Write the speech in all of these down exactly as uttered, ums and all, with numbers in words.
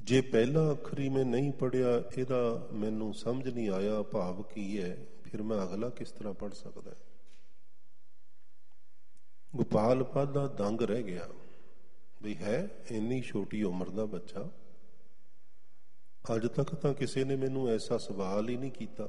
ਜੇ ਪਹਿਲਾ ਅੱਖਰ ਹੀ ਮੈਂ ਨਹੀਂ ਪੜ੍ਹਿਆ, ਇਹਦਾ ਮੈਨੂੰ ਸਮਝ ਨਹੀਂ ਆਇਆ ਭਾਵ ਕੀ ਹੈ, ਫਿਰ ਮੈਂ ਅਗਲਾ ਕਿਸ ਤਰ੍ਹਾਂ ਪੜ੍ਹ ਸਕਦਾ। ਗੋਪਾਲ ਪਦ ਦਾ ਦੰਗ ਰਹਿ ਗਿਆ ਵੀ ਹੈ ਇੰਨੀ ਛੋਟੀ ਉਮਰ ਦਾ ਬੱਚਾ, ਅੱਜ ਤੱਕ ਤਾਂ ਕਿਸੇ ਨੇ ਮੈਨੂੰ ਐਸਾ ਸਵਾਲ ਹੀ ਨਹੀਂ ਕੀਤਾ।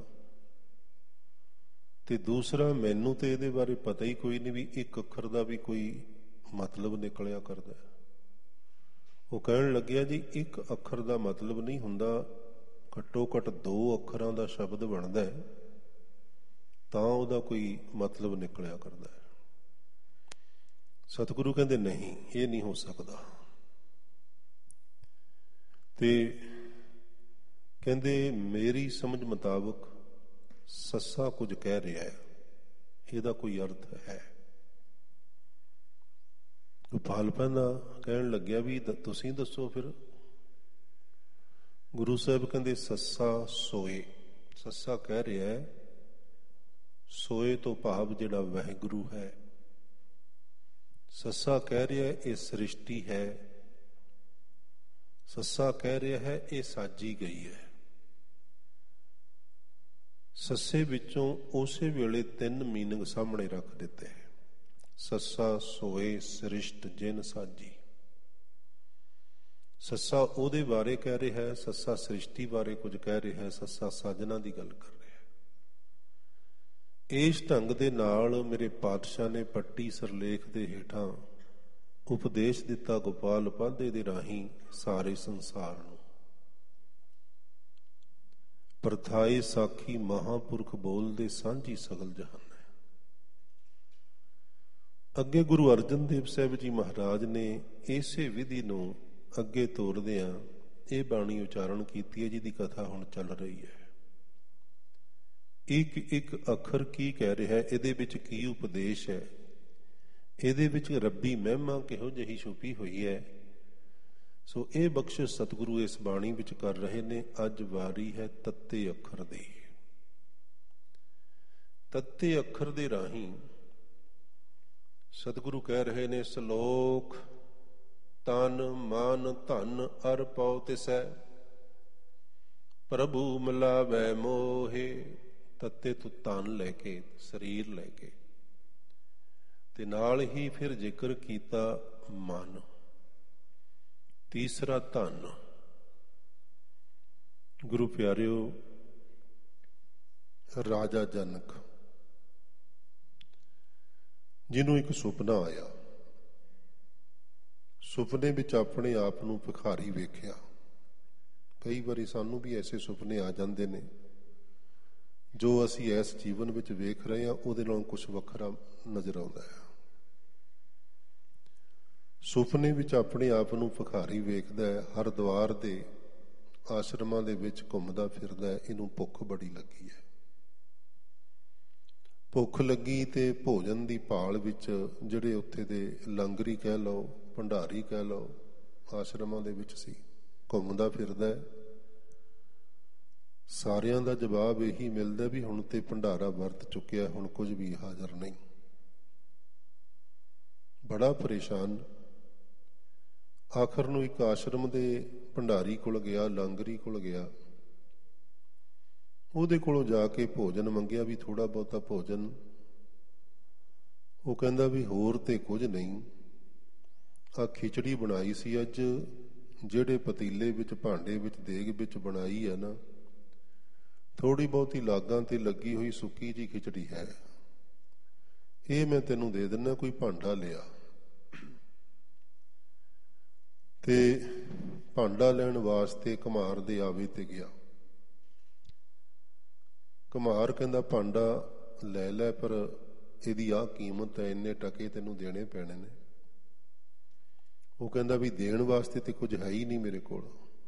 ਤੇ ਦੂਸਰਾ, ਮੈਨੂੰ ਤੇ ਇਹਦੇ ਬਾਰੇ ਪਤਾ ਹੀ ਕੋਈ ਨਹੀਂ ਵੀ ਇੱਕ ਅੱਖਰ ਦਾ ਵੀ ਕੋਈ ਮਤਲਬ ਨਿਕਲਿਆ ਕਰਦਾ। ਉਹ ਕਹਿਣ ਲੱਗਿਆ ਜੀ ਇੱਕ ਅੱਖਰ ਦਾ ਮਤਲਬ ਨਹੀਂ ਹੁੰਦਾ, ਘੱਟੋ ਘੱਟ ਦੋ ਅੱਖਰਾਂ ਦਾ ਸ਼ਬਦ ਬਣਦਾ ਤਾਂ ਉਹਦਾ ਕੋਈ ਮਤਲਬ ਨਿਕਲਿਆ ਕਰਦਾ। ਸਤਿਗੁਰੂ ਕਹਿੰਦੇ ਨਹੀਂ, ਇਹ ਨਹੀਂ ਹੋ ਸਕਦਾ। ਤੇ ਕਹਿੰਦੇ ਮੇਰੀ ਸਮਝ ਮੁਤਾਬਕ ਸੱਸਾ ਕੁਝ ਕਹਿ ਰਿਹਾ ਹੈ, ਇਹਦਾ ਕੋਈ ਅਰਥ ਹੈ। ਗੋਪਾਲ ਪਹਿਲਾਂ ਕਹਿਣ ਲੱਗਿਆ ਵੀ ਤੁਸੀਂ ਦੱਸੋ ਫਿਰ। ਗੁਰੂ ਸਾਹਿਬ ਕਹਿੰਦੇ ਸੱਸਾ ਸੋਏ, ਸੱਸਾ ਕਹਿ ਰਿਹਾ ਹੈ ਸੋਏ ਤੋਂ ਭਾਵ ਜਿਹੜਾ ਵਾਹਿਗੁਰੂ ਹੈ। ਸੱਸਾ ਕਹਿ ਰਿਹਾ ਇਹ ਸ੍ਰਿਸ਼ਟੀ ਹੈ, ਸੱਸਾ ਕਹਿ ਰਿਹਾ ਹੈ ਇਹ ਸਾਜੀ ਗਈ ਹੈ। ਸੱਸੇ ਵਿੱਚੋਂ ਉਸੇ ਵੇਲੇ ਤਿੰਨ ਮੀਨਿੰਗ ਸਾਹਮਣੇ ਰੱਖ ਦਿੱਤੇ। ਸੱਸਾ ਸੋਏ ਸ੍ਰਿਸ਼ਟ ਜਿਨ ਸਾਜੀ। ਸੱਸਾ ਉਹਦੇ ਬਾਰੇ ਕਹਿ ਰਿਹਾ ਹੈ, ਸੱਸਾ ਸ੍ਰਿਸ਼ਟੀ ਬਾਰੇ ਕੁਝ ਕਹਿ ਰਿਹਾ ਹੈ, ਸੱਸਾ ਸਾਜਨਾ ਦੀ ਗੱਲ ਕਰ ਰਿਹਾ ਹੈ। ਇਸ ਢੰਗ ਦੇ ਨਾਲ ਮੇਰੇ ਪਾਤਸ਼ਾਹ ਨੇ ਪੱਟੀ ਸਰਲੇਖ ਦੇ ਹੇਠਾਂ ਉਪਦੇਸ਼ ਦਿੱਤਾ ਗੋਪਾਲ ਪਾਧੇ ਦੇ ਰਾਹੀਂ ਸਾਰੇ ਸੰਸਾਰ ਨੂੰ। ਪ੍ਰਥਾਏ ਸਾਖੀ ਮਹਾਂਪੁਰਖ ਬੋਲਦੇ ਸਾਂਝੀ ਸਗਲ ਜਹਾਨ ਹੈ। ਅੱਗੇ ਗੁਰੂ ਅਰਜਨ ਦੇਵ ਸਾਹਿਬ ਜੀ ਮਹਾਰਾਜ ਨੇ ਇਸੇ ਵਿਧੀ ਨੂੰ ਅੱਗੇ ਤੋਰਦਿਆਂ ਇਹ ਬਾਣੀ ਉਚਾਰਨ ਕੀਤੀ ਹੈ, ਜਿਹਦੀ ਕਥਾ ਹੁਣ ਚੱਲ ਰਹੀ ਹੈ। ਇੱਕ ਇੱਕ ਅੱਖਰ ਕੀ ਕਹਿ ਰਿਹਾ ਹੈ, ਇਹਦੇ ਵਿੱਚ ਕੀ ਉਪਦੇਸ਼ ਹੈ, ਇਹਦੇ ਵਿੱਚ ਰੱਬੀ ਮਹਿਮਾ ਕਿਹੋ ਜਿਹੀ ਛੁਪੀ ਹੋਈ ਹੈ। ਸੋ ਇਹ ਬਖਸ਼ਿਸ਼ ਸਤਿਗੁਰੂ ਇਸ ਬਾਣੀ ਵਿੱਚ ਕਰ ਰਹੇ ਨੇ। ਅੱਜ ਵਾਰੀ ਹੈ ਤੱਤੇ ਅੱਖਰ ਦੀ। ਤੱਤੇ ਅੱਖਰ ਦੇ ਰਾਹੀਂ ਸਤਿਗੁਰੂ ਕਹਿ ਰਹੇ ਨੇ ਸਲੋਕ ਤਨ ਮਨ ਧਨ ਅਰ ਪਉ ਤਿਸੈ ਪ੍ਰਭੂ ਮਿਲਾਵੈ ਮੋਹੇ। ਤੱਤੇ ਤੋਂ ਤਨ ਲੈ ਕੇ, ਸਰੀਰ ਲੈ ਕੇ, ਤੇ ਨਾਲ ਹੀ ਫਿਰ ਜ਼ਿਕਰ ਕੀਤਾ ਮਨ, ਤੀਸਰਾ ਧਨ। ਗੁਰੂ ਪਿਆਰਿਓ, ਰਾਜਾ ਜਨਕ ਜਿਹਨੂੰ ਇੱਕ ਸੁਪਨਾ ਆਇਆ, ਸੁਪਨੇ ਵਿੱਚ ਆਪਣੇ ਆਪ ਨੂੰ ਭਿਖਾਰੀ ਵੇਖਿਆ। ਕਈ ਵਾਰੀ ਸਾਨੂੰ ਵੀ ਐਸੇ ਸੁਪਨੇ ਆ ਜਾਂਦੇ ਨੇ ਜੋ ਅਸੀਂ ਇਸ ਜੀਵਨ ਵਿੱਚ ਵੇਖ ਰਹੇ ਹਾਂ ਉਹਦੇ ਨਾਲੋਂ ਕੁਛ ਵੱਖਰਾ ਨਜ਼ਰ ਆਉਂਦਾ ਹੈ। ਸੁਪਨੇ ਵਿੱਚ ਆਪਣੇ ਆਪ ਨੂੰ ਭਿਖਾਰੀ ਵੇਖਦਾ ਹੈ, ਹਰਿਦੁਆਰ ਦੇ ਆਸ਼ਰਮਾਂ ਦੇ ਵਿੱਚ ਘੁੰਮਦਾ ਫਿਰਦਾ ਹੈ। ਇਹਨੂੰ ਭੁੱਖ ਬੜੀ ਲੱਗੀ ਹੈ। ਭੁੱਖ ਲੱਗੀ ਤੇ ਭੋਜਨ ਦੀ ਭਾਲ ਵਿੱਚ ਜਿਹੜੇ ਉੱਥੇ ਦੇ ਲੰਗਰੀ ਕਹਿ ਲਓ, ਭੰਡਾਰੀ ਕਹਿ ਲਓ, ਆਸ਼ਰਮਾਂ ਦੇ ਵਿੱਚ ਸੀ, ਘੁੰਮਦਾ ਫਿਰਦਾ ਹੈ। ਸਾਰਿਆਂ ਦਾ ਜਵਾਬ ਇਹੀ ਮਿਲਦਾ ਵੀ ਹੁਣ ਤੇ ਭੰਡਾਰਾ ਵਰਤ ਚੁੱਕਿਆ, ਹੁਣ ਕੁਝ ਵੀ ਹਾਜ਼ਰ ਨਹੀਂ। ਬੜਾ ਪਰੇਸ਼ਾਨ। ਆਖਰ ਨੂੰ ਇੱਕ ਆਸ਼ਰਮ ਦੇ ਭੰਡਾਰੀ ਕੋਲ ਗਿਆ, ਲੰਗਰੀ ਕੋਲ ਗਿਆ। ਉਹਦੇ ਕੋਲੋਂ ਜਾ ਕੇ ਭੋਜਨ ਮੰਗਿਆ ਵੀ ਥੋੜ੍ਹਾ ਬਹੁਤਾ ਭੋਜਨ। ਉਹ ਕਹਿੰਦਾ ਵੀ ਹੋਰ ਤੇ ਕੁਝ ਨਹੀਂ, ਆਹ ਖਿਚੜੀ ਬਣਾਈ ਸੀ ਅੱਜ, ਜਿਹੜੇ ਪਤੀਲੇ ਵਿੱਚ, ਭਾਂਡੇ ਵਿੱਚ, ਦੇਗ ਵਿੱਚ ਬਣਾਈ ਹੈ ਨਾ, ਥੋੜ੍ਹੀ ਬਹੁਤੀ ਲਾਗਾਂ ਤੇ ਲੱਗੀ ਹੋਈ ਸੁੱਕੀ ਜਿਹੀ ਖਿਚੜੀ ਹੈ, ਇਹ ਮੈਂ ਤੈਨੂੰ ਦੇ ਦਿੰਦਾ, ਕੋਈ ਭਾਂਡਾ ਲਿਆ। ਤੇ ਭਾਂਡਾ ਲੈਣ ਵਾਸਤੇ ਘੁਮਾਰ ਦੇ ਆਵੇ ਤੇ ਗਿਆ। ਘੁਮਾਰ ਕਹਿੰਦਾ ਭਾਂਡਾ ਲੈ ਲੈ, ਪਰ ਇਹਦੀ ਆਹ ਕੀਮਤ ਹੈ, ਇੰਨੇ ਟਕੇ ਤੈਨੂੰ ਦੇਣੇ ਪੈਣੇ ਨੇ। ਉਹ ਕਹਿੰਦਾ ਵੀ ਦੇਣ ਵਾਸਤੇ ਤੇ ਕੁਝ ਹੈ ਹੀ ਨਹੀਂ ਮੇਰੇ ਕੋਲ।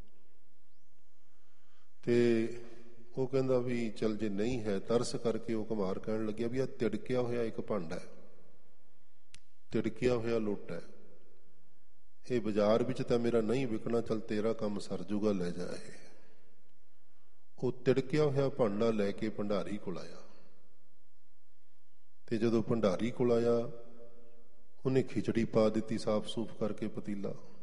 ਤੇ ਉਹ ਕਹਿੰਦਾ ਵੀ ਚੱਲ ਜੇ ਨਹੀਂ ਹੈ, ਤਰਸ ਕਰਕੇ ਉਹ ਘੁਮਾਰ ਕਹਿਣ ਲੱਗਿਆ ਵੀ ਆਹ ਤਿੜਕਿਆ ਹੋਇਆ ਇੱਕ ਭਾਂਡਾ ਹੈ, ਤਿੜਕਿਆ ਹੋਇਆ ਲੁੱਟ ਹੈ, ਇਹ ਬਾਜ਼ਾਰ ਵਿੱਚ ਤਾਂ ਮੇਰਾ ਨਹੀਂ ਵਿਕਣਾ, ਚੱਲ ਤੇਰਾ ਕੰਮ ਸਰ ਜੂਗਾ, ਲੈ ਜਾ ਇਹ। ਉਹ ਤਿੜਕਿਆ ਹੋਇਆ ਭਾਂਡਾ ਲੈ ਕੇ ਭੰਡਾਰੀ ਕੋਲ ਆਇਆ। ਤੇ ਜਦੋਂ ਭੰਡਾਰੀ ਕੋਲ ਆਇਆ, ਉਹਨੇ ਖਿਚੜੀ ਪਾ ਦਿੱਤੀ ਸਾਫ਼ ਸੂਫ ਕਰਕੇ ਪਤੀਲਾ।